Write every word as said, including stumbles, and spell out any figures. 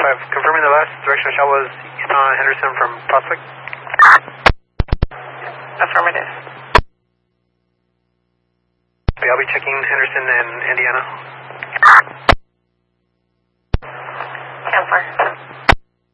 five, confirming the last direction I shot was east on Henderson from Prospect. Affirmative. Okay, I'll be checking Henderson and Indiana.